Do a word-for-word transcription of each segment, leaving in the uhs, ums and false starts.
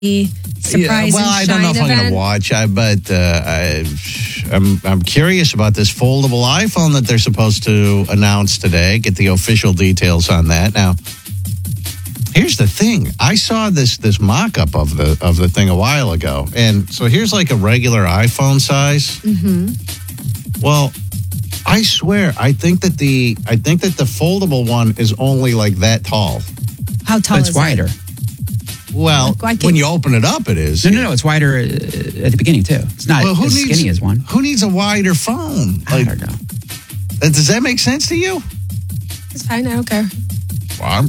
surprise yeah, well, I don't know if event. I'm going to watch, I, but uh, I, I'm I'm curious about this foldable iPhone that they're supposed to announce today. Get the official details on that. Now, here's the thing: I saw this this mock-up of the of the thing a while ago, and so here's like a regular iPhone size. Mm-hmm. Well, I swear, I think that the I think that the foldable one is only like that tall. How tall But it's is wider. it? Well, Like, when you open it up, it is. No, no, no. It's wider uh, at the beginning, too. It's not Well, who as needs, skinny as one. Who needs a wider phone? I don't know. Does that make sense to you? It's fine. I don't care. Well, I'm,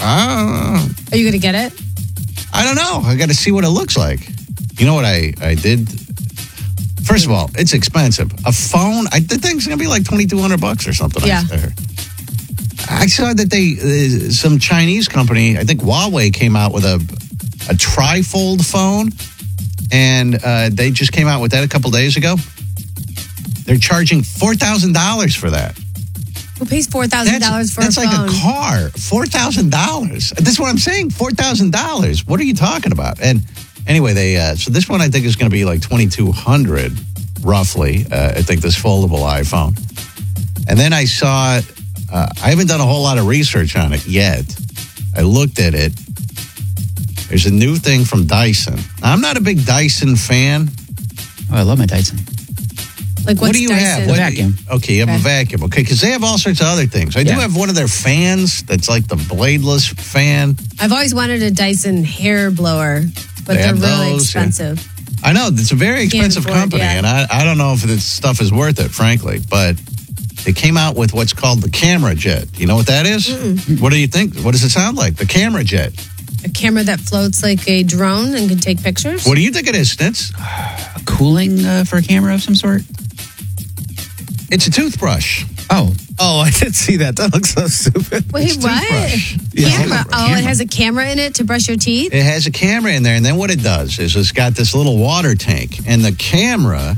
I, Are you going to get it? I don't know. I got to see what it looks like. You know what I, I did? First of all, it's expensive. A phone, I, the thing's going to be like twenty-two hundred bucks or something. Yeah. I heard. I saw that they, uh, some Chinese company, I think Huawei came out with a, a trifold phone, and uh, they just came out with that a couple days ago. They're charging four thousand dollars for that. Who pays four thousand dollars for a That's phone? like a car. four thousand dollars. That's what I'm saying. four thousand dollars. What are you talking about? And anyway, they uh, so this one I think is going to be like twenty-two hundred roughly. Uh, I think this foldable iPhone. And then I saw, uh, I haven't done a whole lot of research on it yet. I looked at it. There's a new thing from Dyson. I'm not a big Dyson fan. Oh, I love my Dyson. Like what's What do you Dyson? have? The What- vacuum. Okay, you have Okay. a vacuum. Okay, because they have all sorts of other things. I do Yeah. have one of their fans that's like the bladeless fan. I've always wanted a Dyson hair blower, but They they're have really those, yeah. expensive. I know, it's a very Can't expensive afford, company, yeah. and I, I don't know if this stuff is worth it, frankly, but they came out with what's called the Camera Jet. You know what that is? What do you think? What does it sound like? The Camera Jet. A camera that floats like a drone and can take pictures. What do you think it is, Stitz? A cooling uh, for a camera of some sort? It's a toothbrush. Oh, Oh, I didn't see that. That looks so stupid. Wait, It's what? toothbrush. Camera. Oh, Camera. it has a camera in it to brush your teeth? It has a camera in there, and then what it does is it's got this little water tank, and the camera,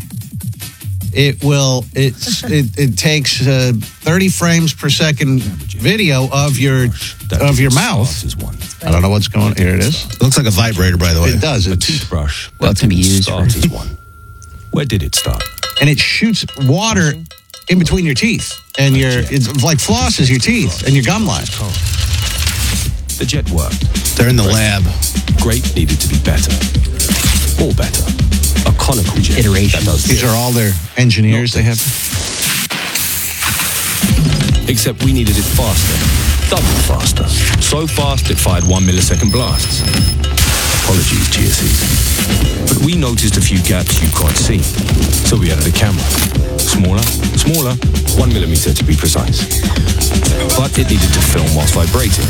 it will, it's, it, it takes uh, thirty frames per second video of your of your mouth. I don't know what's going on. Here it is. It looks like a vibrator, by the way. It does. A It's, toothbrush. Well, it's gonna be used Start for- as one. Where did it start? and it shoots water in between your teeth, and your it's like flosses your teeth and your gum line. The jet worked. They're in the lab. Great needed to be better. Or better. A conical jet. Iteration. That does These this. are all their engineers. They have. Except we needed it faster. Double faster. So fast it fired one millisecond blasts. Apologies, G S Es. But we noticed a few gaps you can't see. So we added a camera. Smaller, smaller, one millimeter to be precise. But it needed to film whilst vibrating.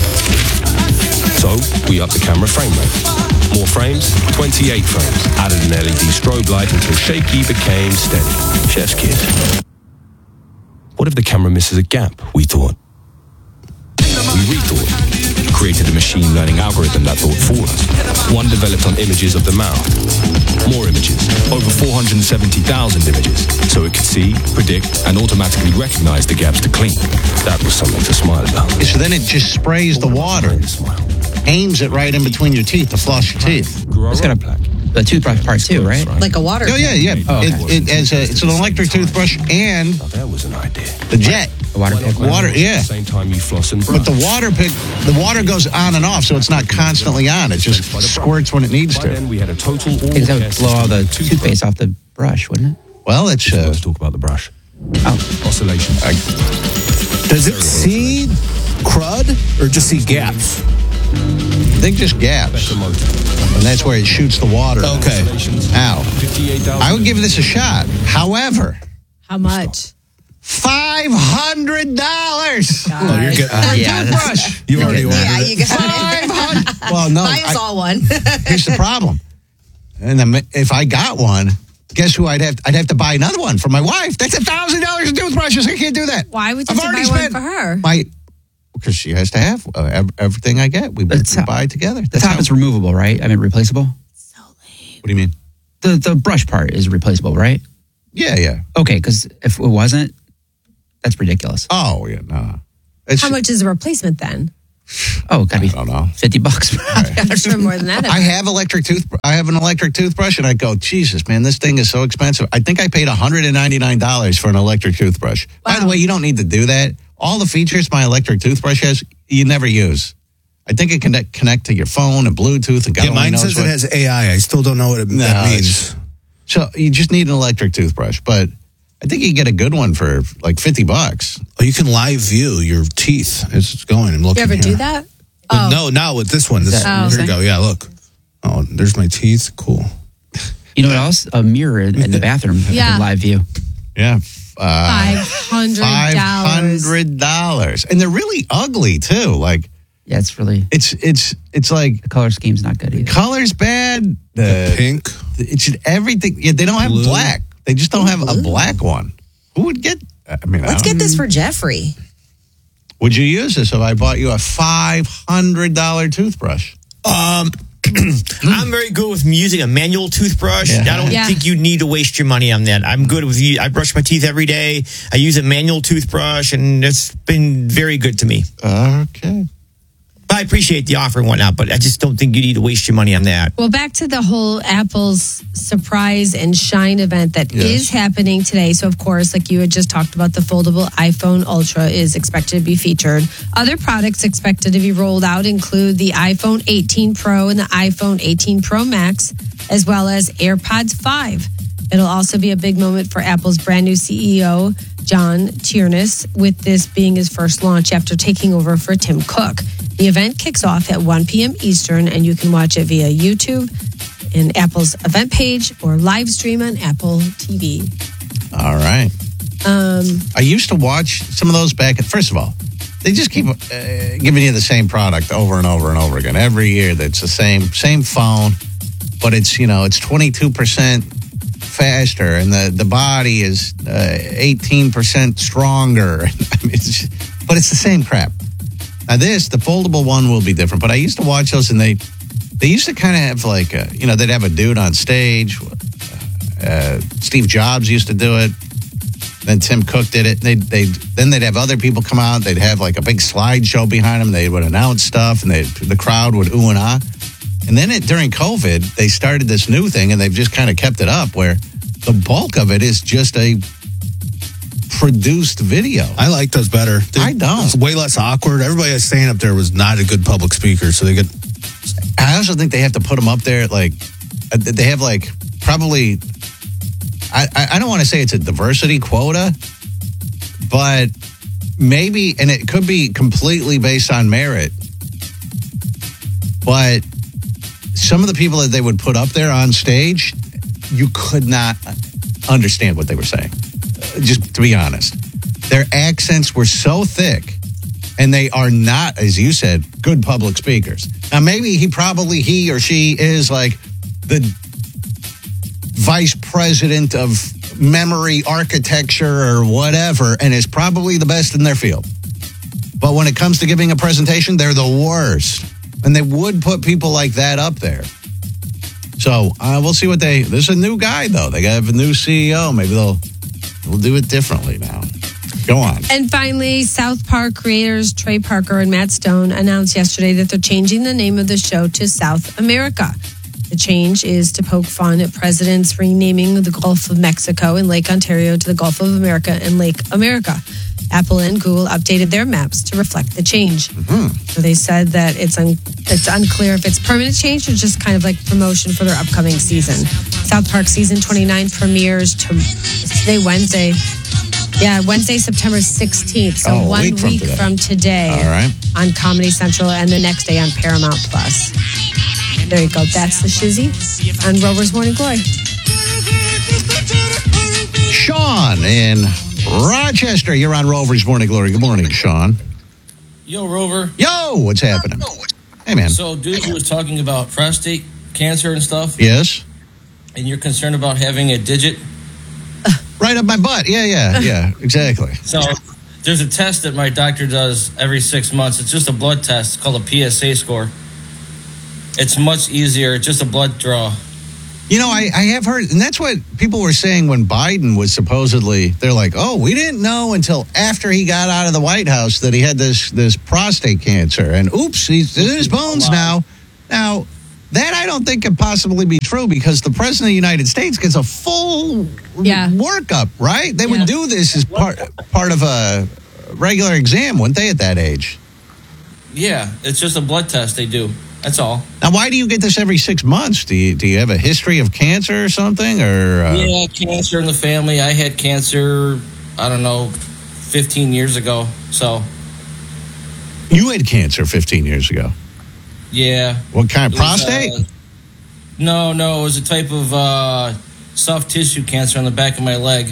So we upped the camera frame rate. More frames, twenty-eight frames. Added an L E D strobe light until shaky became steady. Chef's kiss. What if the camera misses a gap, we thought? We rethought. Created a machine learning algorithm that thought for us. One developed on images of the mouth. More images. Over four hundred seventy thousand images. So it could see, predict, and automatically recognize the gaps to clean. That was something to smile about. So then it just sprays the water, Smile. aims it right in between your teeth to floss your teeth. it's got a, a toothbrush part too, right? Like a water. Oh yeah, yeah. Oh, okay. It, it as a, it's an electric toothbrush and Now that was an idea. the jet. A water pick. one. Water, yeah. At the same time you floss and brush. But the water pick, the water goes on and off, so it's not constantly on. It just squirts when it needs By to. then we had a total I think that would all-care blow all the system. toothpaste off the brush, wouldn't it? Well, it's uh, Let's talk about the brush. Oh, Oscillations. Does it see crud or just see gaps? I think just gaps, Better motor. and that's where it shoots the water. Okay. Ow. fifty-eight thousand. I would give this a shot. However, How much? five hundred dollars. Oh, you're good. For a yeah, that's- toothbrush. You've already ordered Yeah, it. you got Five it. hundred. Well, no. Buy us I- all one. Here's the problem. And the, if I got one, guess who I'd have? I'd have to buy another one for my wife. That's a thousand dollars in toothbrushes. I can't do that. Why would you I've have to already buy one spent for her? my because she has to have uh, ev- everything I get. We, we That's how- buy together. the That's top how- is removable, right? I mean, replaceable. What do you mean? The the brush part is replaceable, right? Yeah, yeah. Okay, because if it wasn't, that's ridiculous. Oh, yeah. No. It's How much is a replacement then? Oh, gotta be I don't know. fifty bucks. I'm sure more than that. I have electric tooth. I have an electric toothbrush, and I go, Jesus, man, this thing is so expensive. I think I paid one hundred ninety-nine dollars for an electric toothbrush. By the Wow. way, you don't need to do that. All the features my electric toothbrush has, you never use. I think it can connect, connect to your phone and Bluetooth. And God Yeah, only mine knows says what. it has A I. I still don't know what it, No, that it's- means. So you just need an electric toothbrush, but I think you can get a good one for like fifty bucks. Oh, you can live view your teeth. It's going. I'm looking. You ever here. do that? But Oh. no, not with this one. This, Oh, here we okay. go. Yeah, look. Oh, there's my teeth. Cool. You know what else? A mirror in, in the bathroom. Yeah. Live view. Yeah. Uh, Five hundred Five dollars. hundred dollars, and they're really ugly too. Like Yeah, it's really, it's it's it's like the color scheme's not good either. color's bad. The Pink. It's everything. Yeah, they don't have Blue. black. They just don't have a black one. Who would get? I mean, I Let's don't- get this for Jeffrey. Would you use this if I bought you a five hundred dollar toothbrush? Um, I'm very good with using a manual toothbrush. Yeah. I don't Yeah. think you need to waste your money on that. I'm good with you. I brush my teeth every day. I use a manual toothbrush, and it's been very good to me. Okay. I appreciate the offer and whatnot, but I just don't think you need to waste your money on that. Well, back to the whole Apple's surprise and shine event that is Yes. happening today. So, of course, like you had just talked about, the foldable iPhone Ultra is expected to be featured. Other products expected to be rolled out include the iPhone eighteen Pro and the iPhone eighteen Pro Max, as well as AirPods five. It'll also be a big moment for Apple's brand new C E O, John Tiernes, with this being his first launch after taking over for Tim Cook. The event kicks off at one p.m. Eastern, and you can watch it via YouTube in Apple's event page or live stream on Apple T V. All right. Um, I used to watch some of those back. First of all, they just keep uh, giving you the same product over and over and over again every year. That's the same same phone, but it's you know it's twenty-two percent faster, and the the body is uh, eighteen percent stronger. I mean, it's, but it's the same crap. Now this, the foldable one will be different. But I used to watch those, and they they used to kind of have like a, you know they'd have a dude on stage. Uh, Steve Jobs used to do it. Then Tim Cook did it. They they then they'd have other people come out. They'd have like a big slideshow behind them. They would announce stuff, and they the crowd would ooh and ah. And then it, during COVID, they started this new thing, and they've just kind of kept it up, where the bulk of it is just a produced video. I like those better. They- I don't. It's way less awkward. Everybody that's staying up there was not a good public speaker, so they get. I also think they have to put them up there. Like uh, they have like probably. I I I don't want to say it's a diversity quota, but maybe, and it could be completely based on merit. But some of the people that they would put up there on stage, you could not understand what they were saying. Uh, Just to be honest, their accents were so thick. And they are not, as you said, good public speakers. Now, maybe he probably, he or she is like the vice president of memory architecture or whatever, and is probably the best in their field. But when it comes to giving a presentation, they're the worst. And they would put people like that up there. So uh, we'll see what they, this is a new guy, though. They have a new C E O. Maybe they'll, they'll do it differently now. Go on. And finally, South Park creators Trey Parker and Matt Stone announced yesterday that they're changing the name of the show to South America. The change is to poke fun at presidents renaming the Gulf of Mexico and Lake Ontario to the Gulf of America and Lake America. Apple and Google updated their maps to reflect the change. Mm-hmm. So they said that it's un- it's unclear if it's permanent change or just kind of like promotion for their upcoming season. South Park season twenty-nine premieres to today, Wednesday. Yeah, Wednesday, September sixteenth. So Oh, a one week from week today. from today. All right. On Comedy Central, and the next day on Paramount Plus. There you go. That's the shizzy on Rover's Morning Glory. Sean in Rochester, you're on Rover's Morning Glory. Good morning, Sean. Yo, Rover. Yo, what's happening? Hey, man. So, dude who was talking about prostate cancer and stuff, Yes? and you're concerned about having a digit. Right up my butt. Yeah, yeah, yeah, exactly. So, there's a test that my doctor does every six months. It's just a blood test. It's called a P S A score. It's much easier. It's just a blood draw. You know, I, I have heard, and that's what people were saying when Biden was supposedly, they're like, oh, we didn't know until after he got out of the White House that he had this this prostate cancer. And oops, he's in his bones now. Now, that I don't think could possibly be true because the president of the United States gets a full Yeah. workup, right? They Yeah. would do this as part, part of a regular exam, wouldn't they, at that age? Yeah, it's just a blood test they do. That's all. Now, why do you get this every six months? Do you do you have a history of cancer or something? Or uh, Yeah, cancer in the family. I had cancer, I don't know, fifteen years ago. So, you had cancer fifteen years ago. yeah. What kind of It was, prostate? uh, no, no. It was a type of uh, soft tissue cancer on the back of my leg.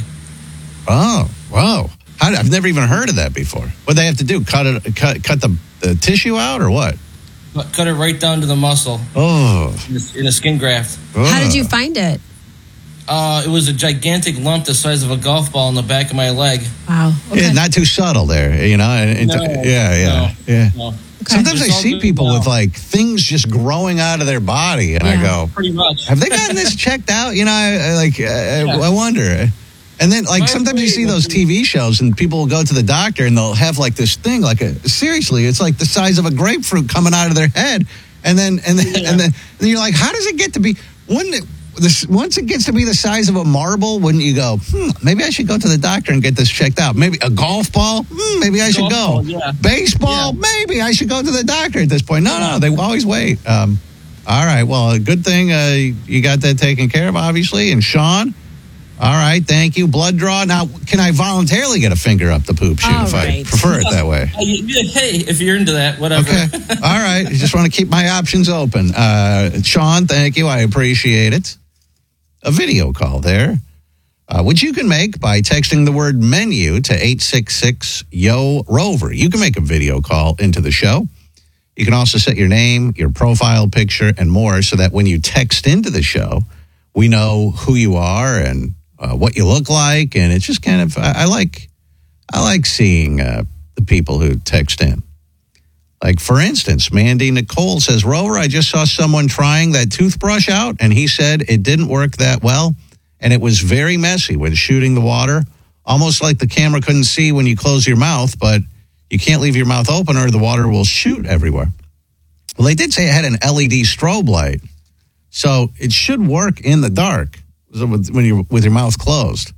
Oh, wow! How, I've never even heard of that before. What they have to do? Cut it? Cut cut the, the tissue out or what? But cut it right down to the muscle Oh, in a, in a skin graft. How did you Ugh. find it? Uh, it was a gigantic lump the size of a golf ball in the back of my leg. Wow. Okay. Yeah, not too subtle there, you know. And, and- No, yeah, yeah, no, yeah. no. Sometimes I It's all see good people now. with like things just growing out of their body, and I Yeah. go, Pretty much. "Have they gotten this checked out?" You know, I, I like, I, I wonder. And then, like, By sometimes the you way, see those T V shows, and people will go to the doctor, and they'll have like this thing, like a seriously, it's like the size of a grapefruit coming out of their head, and then and then Yeah. and then and you're like, how does it get to be? Wouldn't it, this, once it gets to be the size of a marble, wouldn't you go, hmm, maybe I should go to the doctor and get this checked out? Maybe a golf ball? Hmm, maybe I should Golf go. ball, yeah. Baseball? Yeah. Maybe I should go to the doctor at this point. No, no, they always wait. Um, all right, well, a good thing uh, you got that taken care of, obviously. And Sean, all right, thank you. Blood draw. Now, can I voluntarily get a finger up the poop chute All if I right. prefer it that way? Hey, if you're into that, whatever. Okay. All right. I just want to keep my options open. Uh, Sean, thank you. I appreciate it. A video call there, uh, which you can make by texting the word menu to eight six six Y O Rover. You can make a video call into the show. You can also set your name, your profile picture, and more so that when you text into the show, we know who you are and uh, what you look like. And it's just kind of, I, I like, I like seeing uh, the people who text in. Like, for instance, Mandy Nicole says, Rover, I just saw someone trying that toothbrush out, and he said it didn't work that well, and it was very messy when shooting the water, almost like the camera couldn't see when you close your mouth, but you can't leave your mouth open or the water will shoot everywhere. Well, they did say it had an L E D strobe light, so it should work in the dark when you're with your mouth closed.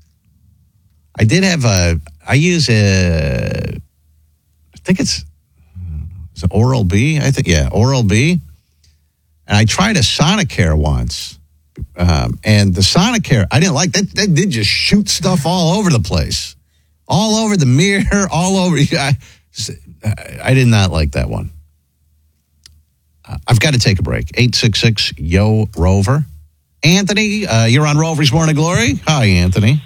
I did have a, I use a, I think it's, Is it Oral B? I think, yeah, Oral B. And I tried a Sonicare once. Um, and the Sonicare, I didn't like that. That did just shoot stuff all over the place. All over the mirror, all over. I, I did not like that one. Uh, I've got to take a break. eight six six Y O Rover. Anthony, uh, you're on Rover's Morning Glory. Hi, Anthony.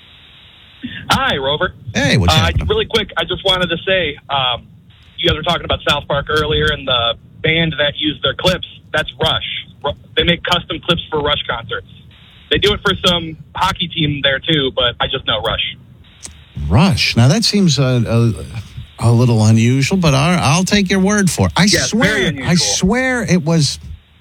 Hi, Rover. Hey, what's uh, happening? Really quick, I just wanted to say, um, you guys were talking about South Park earlier, and the band that used their clips, that's Rush. Ru- They make custom clips for Rush concerts. They do it for some hockey team there, too, but I just know Rush. Rush. Now, that seems a, a, a little unusual, but I'll, I'll take your word for it. I Yeah, it's very swear, unusual. I swear it was...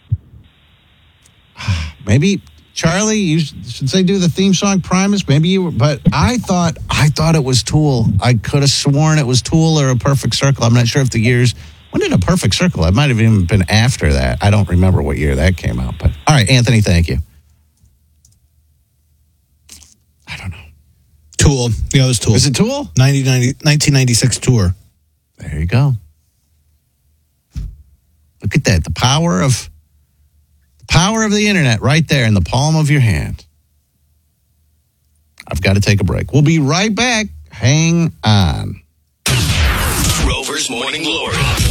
Maybe, Charlie, you should say do the theme song Primus. Maybe you were, but I thought, I thought it was Tool. I could have sworn it was Tool or A Perfect Circle. I'm not sure if the years... When did A Perfect Circle? It might have even been after that. I don't remember what year that came out. But all right, Anthony, thank you. I don't know. Tool. Yeah, it was Tool. Is it Tool? nineteen ninety, nineteen ninety-six tour. There you go. Look at that. The power of the power of the internet right there in the palm of your hand. I've got to take a break. We'll be right back. Hang on. Rover's Morning Glory.